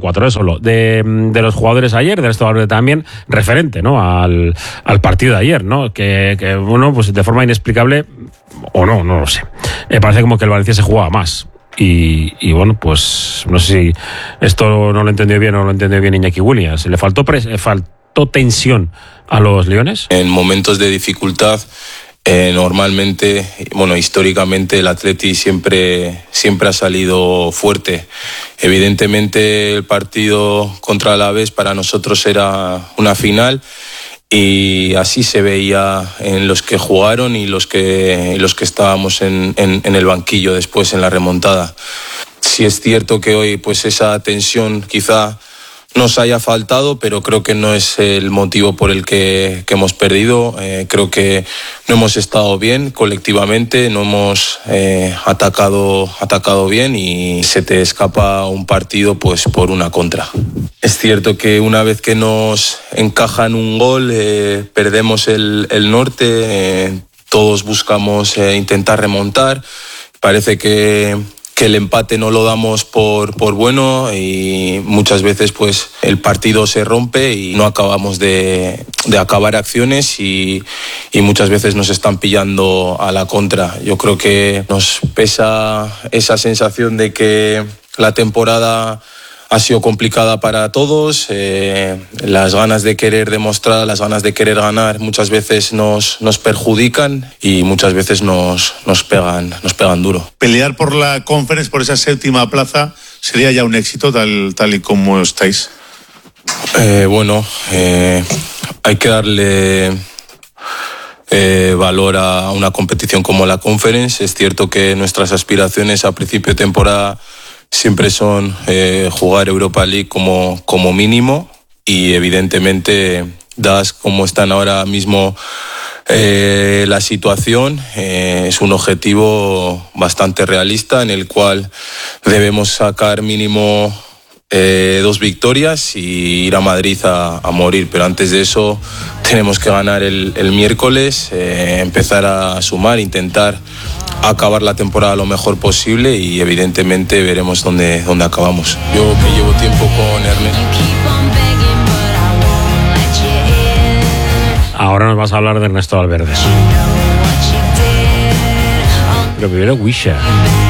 4 solo. De los jugadores ayer, de Ernesto Valverde también, referente, ¿no? al partido de ayer, ¿no? Que bueno, pues de forma inexplicable, o no lo sé. Parece como que el Valencia se jugaba más. Y bueno, pues no sé si esto no lo entendió bien o no lo entendió bien Iñaki Williams. ¿Le faltó tensión a los leones? En momentos de dificultad, normalmente, bueno, históricamente el Atleti siempre ha salido fuerte. Evidentemente el partido contra el Alavés para nosotros era una final y así se veía en los que jugaron y los que estábamos en el banquillo después en la remontada. Sí es cierto que hoy pues esa tensión quizá nos haya faltado, pero creo que no es el motivo por el que hemos perdido. Creo que no hemos estado bien colectivamente, no hemos atacado bien y se te escapa un partido pues por una contra. Es cierto que una vez que nos encajan un gol, perdemos el norte, todos buscamos intentar remontar. Parece que el empate no lo damos por bueno y muchas veces pues el partido se rompe y no acabamos de acabar acciones y muchas veces nos están pillando a la contra. Yo creo que nos pesa esa sensación de que la temporada ha sido complicada para todos, las ganas de querer demostrar, las ganas de querer ganar muchas veces nos perjudican y muchas veces nos pegan duro. Pelear por la Conference, por esa 7ª plaza, sería ya un éxito tal y como estáis. Hay que darle valor a una competición como la Conference. Es cierto que nuestras aspiraciones a principio de temporada siempre son jugar Europa League como mínimo y evidentemente dadas como están ahora mismo la situación, es un objetivo bastante realista en el cual debemos sacar mínimo 2 victorias y ir a Madrid a morir, pero antes de eso tenemos que ganar el miércoles, empezar a sumar, intentar acabar la temporada lo mejor posible y evidentemente veremos dónde acabamos. Yo que llevo tiempo con Ernesto. Ahora nos vas a hablar de Ernesto Valverde. Pero primero Wisha.